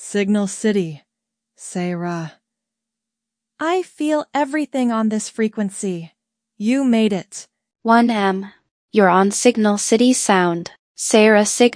Signal City, Sarah. I feel everything on this frequency. You made it. 1M. You're on Signal City Sound, Sarah Signal.